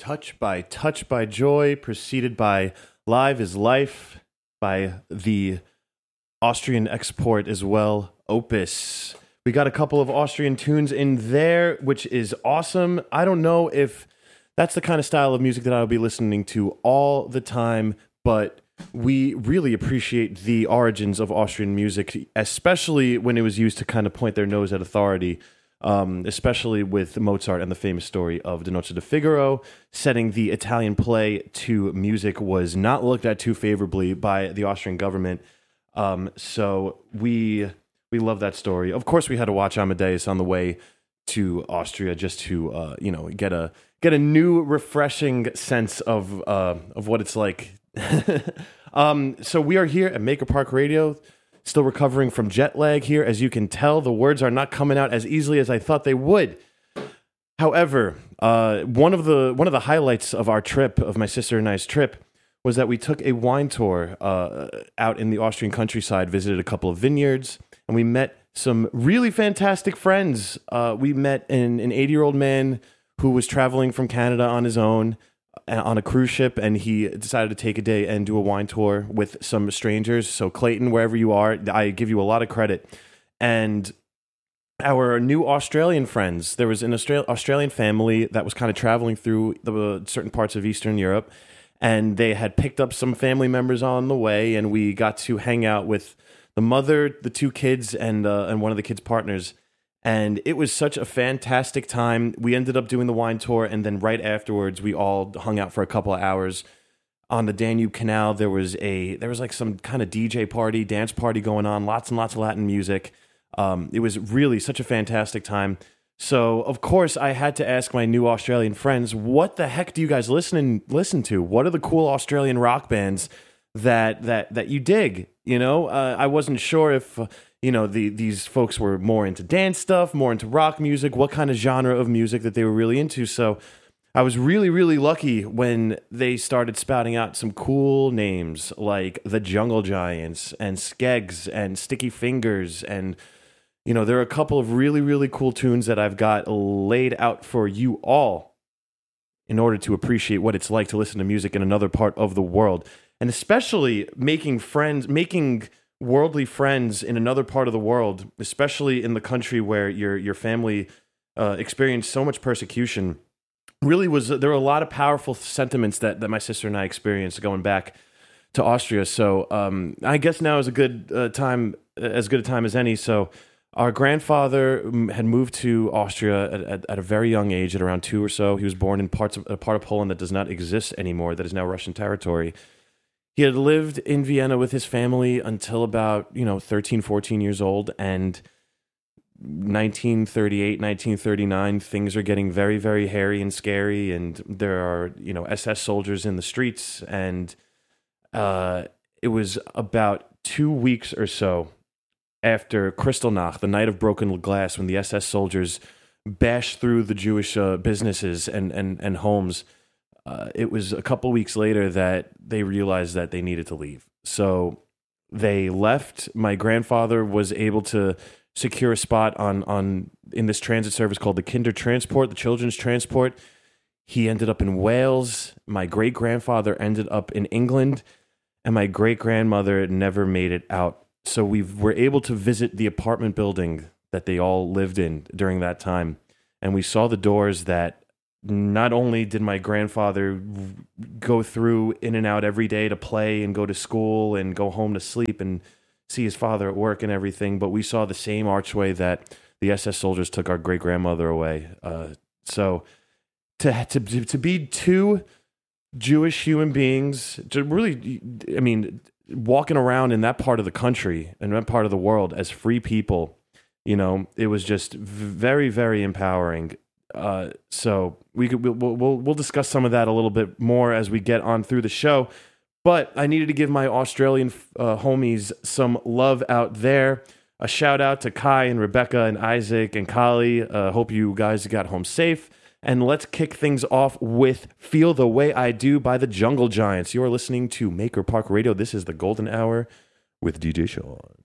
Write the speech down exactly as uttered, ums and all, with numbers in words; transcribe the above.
Touch by Touch by Joy, preceded by Live is Life by the Austrian export as well, Opus. We got a couple of Austrian tunes in there, which is awesome. I don't know if that's the kind of style of music that I'll be listening to all the time, but we really appreciate the origins of Austrian music, especially when it was used to kind of point their nose at authority. Um, especially with Mozart and the famous story of De Nozze di Figaro. Setting the Italian play to music was not looked at too favorably by the Austrian government. Um, so we we love that story. Of course, we had to watch Amadeus on the way to Austria just to uh, you know get a get a new, refreshing sense of uh, of what it's like. um, so we are here at Maker Park Radio. Still recovering from jet lag here. As you can tell, the words are not coming out as easily as I thought they would. However, uh, one of the one of the highlights of our trip, of my sister and I's trip, was that we took a wine tour uh, out in the Austrian countryside, visited a couple of vineyards, and we met some really fantastic friends. Uh, we met an, an eighty-year-old man who was traveling from Canada on his own, on a cruise ship, and he decided to take a day and do a wine tour with some strangers. So Clayton, wherever you are, I give you a lot of credit. And our new Australian friends, there was an Austra- Australian family that was kind of traveling through the certain parts of Eastern Europe, and they had picked up some family members on the way, and we got to hang out with the mother, the two kids, and uh, and one of the kids' partners. And it was such a fantastic time. We ended up doing the wine tour, and then right afterwards, we all hung out for a couple of hours on the Danube Canal. There was a there was like some kind of D J party, dance party going on, lots and lots of Latin music. Um, it was really such a fantastic time. So, of course, I had to ask my new Australian friends, what the heck do you guys listen listen to? What are the cool Australian rock bands that that that you dig? You know, uh, I wasn't sure if... Uh, You know, the, these folks were more into dance stuff, more into rock music, what kind of genre of music that they were really into. So I was really, really lucky when they started spouting out some cool names like the Jungle Giants and Skeggs and Sticky Fingers. And, you know, there are a couple of really, really cool tunes that I've got laid out for you all in order to appreciate what it's like to listen to music in another part of the world. And especially making friends, making... worldly friends in another part of the world, especially in the country where your your family uh, experienced so much persecution, really was there were a lot of powerful sentiments that, that my sister and I experienced going back to Austria. So um, I guess now is a good uh, time, as good a time as any. So our grandfather had moved to Austria at, at, at a very young age, at around two or so. He was born in parts of a part of Poland that does not exist anymore, that is now Russian territory. He had lived in Vienna with his family until about, you know, thirteen, fourteen years old. And nineteen thirty-eight, nineteen thirty-nine, things are getting very, very hairy and scary. And there are, you know, S S soldiers in the streets. And uh, it was about two weeks or so after Kristallnacht, the night of broken glass, when the S S soldiers bashed through the Jewish uh, businesses and, and, and homes. Uh, it was a couple weeks later that they realized that they needed to leave. So they left. My grandfather was able to secure a spot on, on in this transit service called the Kinder Transport, the children's transport. He ended up in Wales. My great-grandfather ended up in England. And my great-grandmother never made it out. So we were able to visit the apartment building that they all lived in during that time. And we saw the doors that not only did my grandfather go through in and out every day to play and go to school and go home to sleep and see his father at work and everything, but we saw the same archway that the S S soldiers took our great-grandmother away. Uh, so to, to to be two Jewish human beings, to really, I mean, walking around in that part of the country and that part of the world as free people, you know, it was just very, very empowering. Uh, so we could we'll, we'll we'll discuss some of that a little bit more as we get on through the show. But I needed to give my Australian uh, homies some love out there. A shout out to Kai and Rebecca and Isaac and Kali. Uh, hope you guys got home safe. And let's kick things off with "Feel the Way I Do" by the Jungle Giants. You are listening to Maker Park Radio. This is the Golden Hour with D J Sean.